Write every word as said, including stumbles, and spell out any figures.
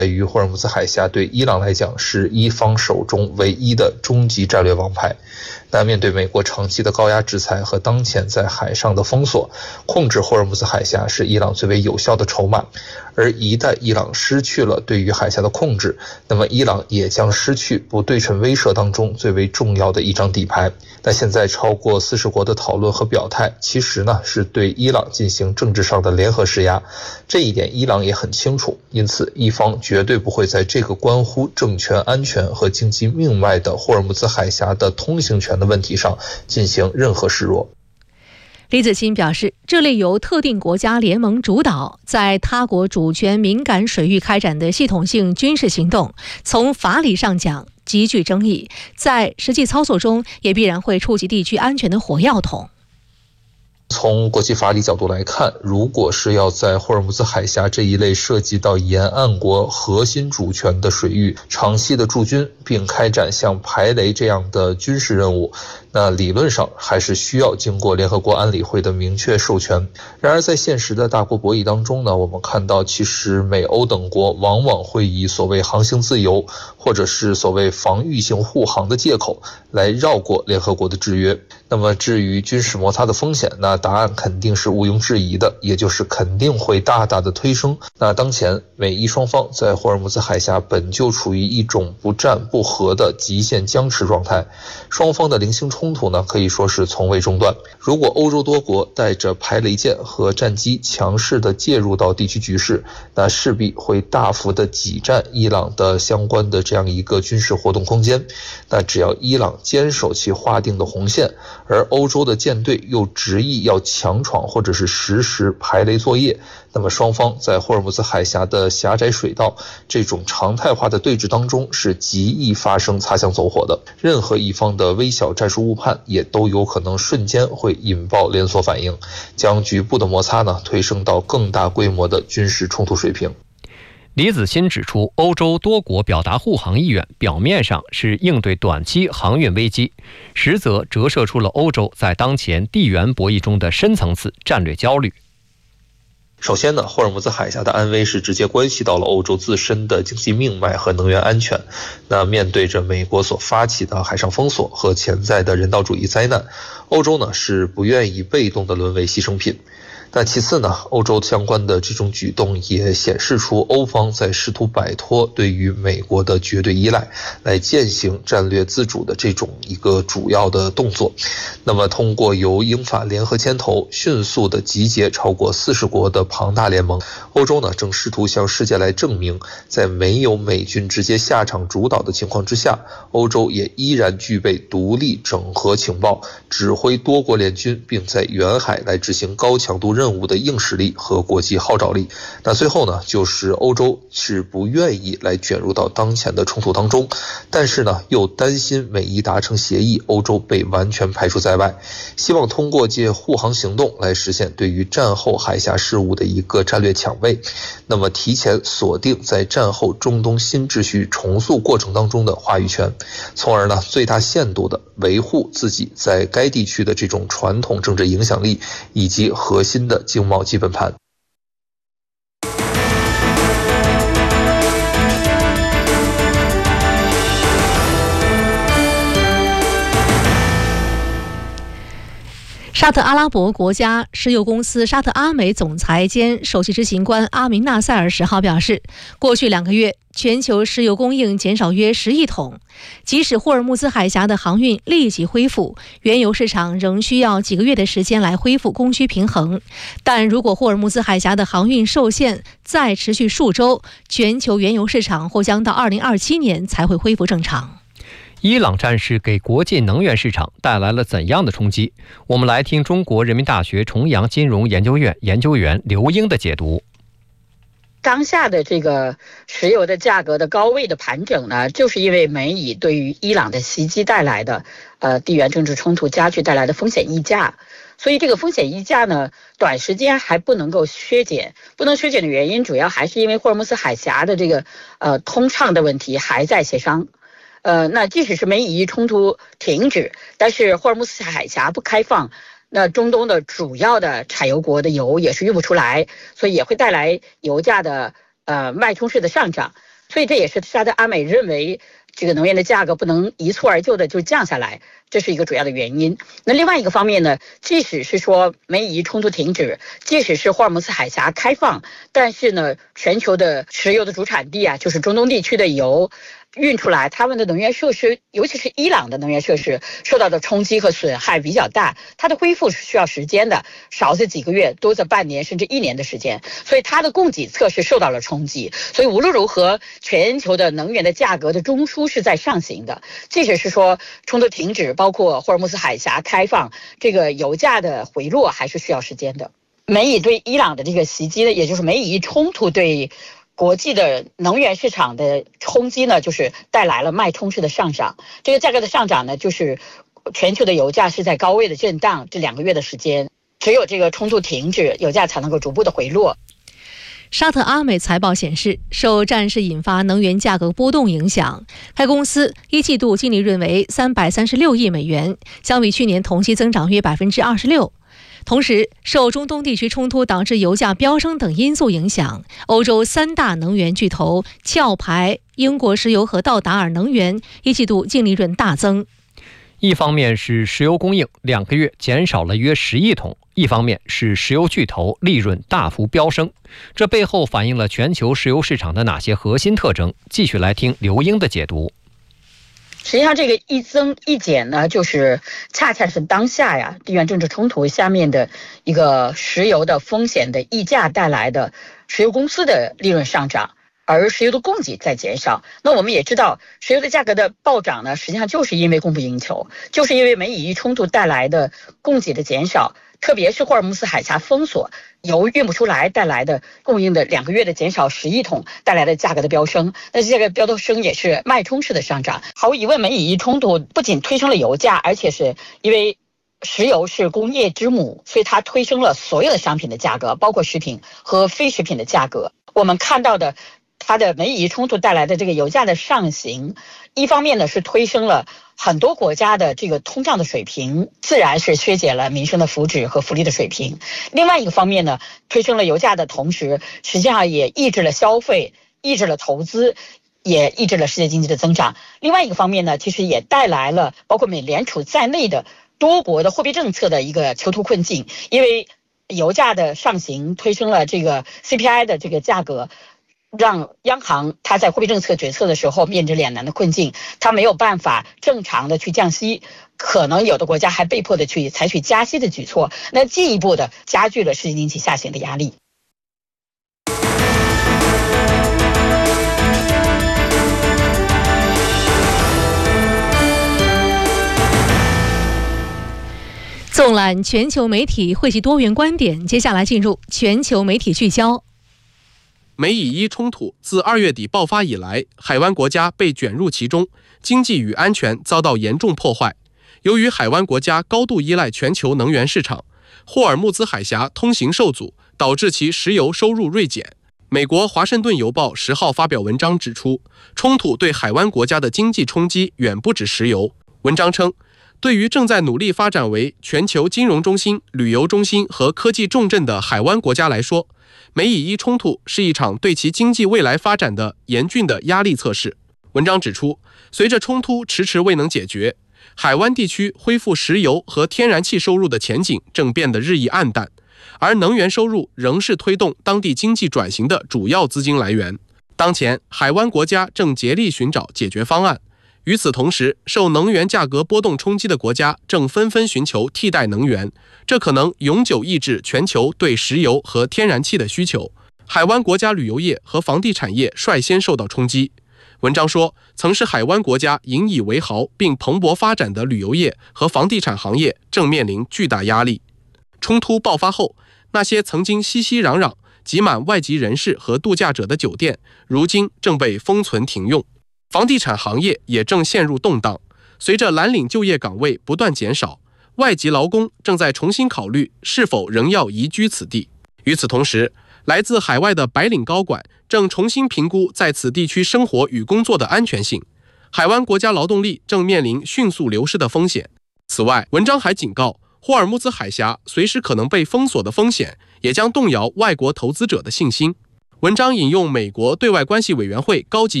于霍尔木兹海峡对伊朗来讲是伊方手中唯一的终极战略王牌。那面对美国长期的高压制裁和当前在海上的封锁，控制霍尔木兹海峡是伊朗最为有效的筹码。而一旦伊朗失去了对于海峡的控制，那么伊朗也将失去不对称威慑当中最为重要的一张底牌。那现在超过四十国的讨论和表态，其实呢是对伊朗进行政治上的联合施压，这一点伊朗也很清楚，因此伊方绝对不会在这个关乎政权安全和经济命脉的霍尔木兹海峡的通行权的问题上进行任何示弱。 李子欣表示，这类由特定国家联盟主导，在他国主权敏感水域开展的系统性军事行动，从法理上讲极具争议，在实际操作中也必然会触及地区安全的火药桶。 从国际法理角度来看，如果是要在霍尔木兹海峡这一类涉及到沿岸国核心主权的水域长期的驻军，并开展像排雷这样的军事任务，那理论上还是需要经过联合国安理会的明确授权。然而在现实的大国博弈当中呢，我们看到其实美欧等国往往会以所谓航行自由或者是所谓防御性护航的借口来绕过联合国的制约。那么至于军事摩擦的风险，那答案肯定是毋庸置疑的，也就是肯定会大大的推升。那当前美伊双方在霍尔木兹海峡本就处于一种不战不和的极限僵持状态，双方的零星冲突呢可以说是从未中断。如果欧洲多国带着排雷舰和战机强势的介入到地区局势，那势必会大幅的挤占伊朗的相关的这样一个军事活动空间。那只要伊朗坚守其划定的红线，而欧洲的舰队又执意要强闯或者是实施排雷作业，那么双方在霍尔木兹海峡的狭窄水道这种常态化的对峙当中是极易发生擦枪走火的，任何一方的微小战术误判也都有可能瞬间会引爆连锁反应，将局部的摩擦呢推升到更大规模的军事冲突水平。 李子欣指出，欧洲多国表达护航意愿，表面上是应对短期航运危机，实则折射出了欧洲在当前地缘博弈中的深层次战略焦虑。 首先呢，霍尔木兹海峡的安危是直接关系到了欧洲自身的经济命脉和能源安全。那面对着美国所发起的海上封锁和潜在的人道主义灾难，欧洲呢是不愿意被动的沦为牺牲品。那其次呢，欧洲相关的这种举动也显示出欧方在试图摆脱对于美国的绝对依赖，来践行战略自主的这种一个主要的动作。那么通过由英法联合牵头，迅速的集结超过四十国的庞大联盟，欧洲呢正试图向世界来证明，在没有美军直接下场主导的情况之下，欧洲也依然具备独立整合情报、指挥多国联军，并在远海来执行高强度任务任务的硬实力和国际号召力。那最后呢，就是欧洲是不愿意来卷入到当前的冲突当中，但是呢，又担心美伊达成协议，欧洲被完全排除在外，希望通过借护航行动来实现对于战后海峡事务的一个战略抢位，那么提前锁定在战后中东新秩序重塑过程当中的话语权，从而呢，最大限度的维护自己在该地区的这种传统政治影响力以及核心的经贸基本盘。 沙特阿拉伯国家石油公司沙特阿美总裁兼首席执行官阿明纳塞尔十号表示，过去两个月全球石油供应减少约十亿桶，即使霍尔木兹海峡的航运立即恢复，原油市场仍需要几个月的时间来恢复供需平衡。但如果霍尔木兹海峡的航运受限再持续数周，全球原油市场或将到二零二七年才会恢复正常。 伊朗战事给国际能源市场带来了怎样的冲击？我们来听中国人民大学重阳金融研究院研究员刘英的解读。 当下的这个石油的价格的高位的盘整呢，就是因为美以对于伊朗的袭击带来的呃地缘政治冲突加剧带来的风险溢价。所以这个风险溢价呢，短时间还不能够削减，不能削减的原因主要还是因为霍尔木兹海峡的这个呃通畅的问题还在协商。呃，那即使是美以冲突停止，但是霍尔木兹海峡不开放，那中东的主要的产油国的油也是运不出来，所以也会带来油价的呃脉冲式的上涨。 所以这也是沙特阿美认为这个能源的价格不能一蹴而就的就降下来，这是一个主要的原因。那另外一个方面呢，即使是说美以冲突停止，即使是霍尔木兹海峡开放，但是呢，全球的石油的主产地啊，就是中东地区的油运出来，他们的能源设施，尤其是伊朗的能源设施受到的冲击和损害比较大，它的恢复是需要时间的，少则几个月，多则半年甚至一年的时间，所以它的供给侧是受到了冲击。所以无论如何，全球的能源的价格的中枢是在上行的，即使是说冲突停止，包括霍尔木兹海峡开放，这个油价的回落还是需要时间的。美以对伊朗的这个袭击呢，也就是美以冲突对国际的能源市场的冲击呢，就是带来了脉冲式的上涨。这个价格的上涨呢，就是全球的油价是在高位的震荡，这两个月的时间，只有这个冲突停止，油价才能够逐步的回落。 沙特阿美财报显示，受战事引发能源价格波动影响，该公司一季度净利润为三百三十六亿美元，相比去年同期增长约百分之二十六。同时，受中东地区冲突导致油价飙升等因素影响，欧洲三大能源巨头壳牌、英国石油和道达尔能源一季度净利润大增。 一方面是石油供应两个月减少了约十亿桶，一方面是石油巨头利润大幅飙升。这背后反映了全球石油市场的哪些核心特征？继续来听刘英的解读。 实际上这个一增一减呢，就是恰恰是当下呀地缘政治冲突下面的一个石油的风险的溢价带来的石油公司的利润上涨，而石油的供给在减少。那我们也知道，石油的价格的暴涨呢，实际上就是因为供不应求，就是因为美以冲突带来的供给的减少，特别是霍尔木兹海峡封锁，油运不出来带来的供应的两个月的减少十亿桶带来的价格的飙升。那这个飙升也是脉冲式的上涨。毫无疑问，美以冲突不仅推升了油价，而且是因为石油是工业之母，所以它推升了所有的商品的价格，包括食品和非食品的价格。我们看到的它的美以冲突带来的这个油价的上行，一方面呢是推升了很多国家的这个通胀的水平，自然是削减了民生的福祉和福利的水平。另外一个方面呢，推升了油价的同时，实际上也抑制了消费，抑制了投资，也抑制了世界经济的增长。另外一个方面呢，其实也带来了包括美联储在内的多国的货币政策的一个囚徒困境，因为油价的上行推升了这个 C P I 的这个价格，让央行它在货币政策决策的时候面临两难的困境，它没有办法正常的去降息，可能有的国家还被迫的去采取加息的举措，那进一步的加剧了世界经济下行的压力。 纵览全球媒体，汇集多元观点。接下来进入全球媒体聚焦。 美以伊冲突自二月底爆发以来，海湾国家被卷入其中，经济与安全遭到严重破坏。由于海湾国家高度依赖全球能源市场，霍尔木兹海峡通行受阻，导致其石油收入锐减。美国《华盛顿邮报》十号发表文章指出，冲突对海湾国家的经济冲击远不止石油。文章称，对于正在努力发展为全球金融中心、旅游中心和科技重镇的海湾国家来说，美以伊冲突是一场对其经济未来发展的严峻的压力测试。文章指出，随着冲突迟迟未能解决，海湾地区恢复石油和天然气收入的前景正变得日益暗淡，而能源收入仍是推动当地经济转型的主要资金来源。当前，海湾国家正竭力寻找解决方案。与此同时，受能源价格波动冲击的国家正纷纷寻求替代能源，这可能永久抑制全球对石油和天然气的需求。海湾国家旅游业和房地产业率先受到冲击。文章说，曾是海湾国家引以为豪并蓬勃发展的旅游业和房地产行业正面临巨大压力。冲突爆发后，那些曾经熙熙攘攘、挤满外籍人士和度假者的酒店，如今正被封存停用。房地产行业也正陷入动荡，随着蓝领就业岗位不断减少，外籍劳工正在重新考虑是否仍要移居此地。与此同时，来自海外的白领高管正重新评估在此地区生活与工作的安全性，海湾国家劳动力正面临迅速流失的风险。此外，文章还警告，霍尔木兹海峡随时可能被封锁的风险，也将动摇外国投资者的信心。文章引用美国对外关系委员会高级